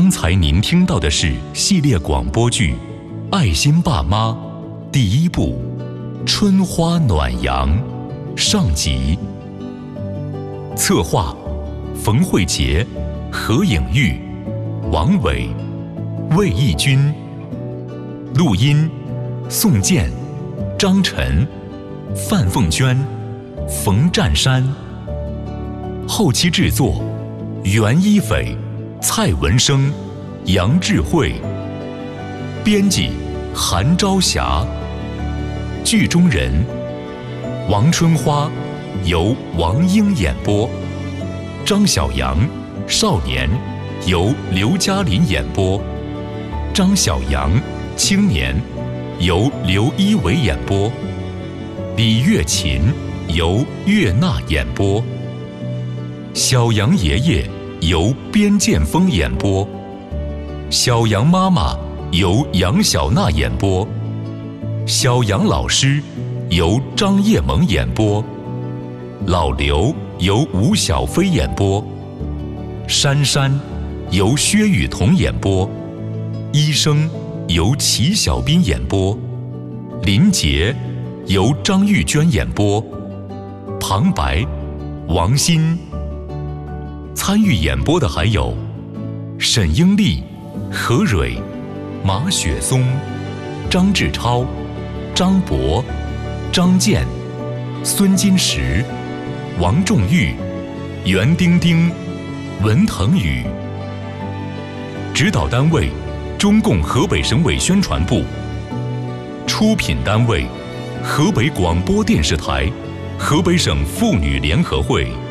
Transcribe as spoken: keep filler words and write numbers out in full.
刚才您听到的是系列广播剧《爱心爸妈》第一部《春花暖阳》上集。策划：冯慧杰、何颖玉、王伟、魏义军。录音：宋健、张晨、范凤娟、冯占山。后期制作：袁一斐、蔡文生、杨智慧。编辑：韩朝霞。剧中人：王春花由王英演播，张小阳少年由刘嘉林演播，张小阳青年由刘一伟演播，李月琴由岳娜演播，小杨爷爷由边剑锋演播，小杨妈妈由杨小娜演播，小杨老师由张叶萌演播，老刘由吴小飞演播，珊珊由薛雨桐演播，医生由齐小斌演播，林杰由张玉娟演播，旁白王鑫。参与演播的还有沈英丽、何蕊、马雪松、张志超、张博、张健、孙金石、王仲玉、袁丁丁、文腾宇。指导单位：中共河北省委宣传部。出品单位：河北广播电视台、河北省妇女联合会。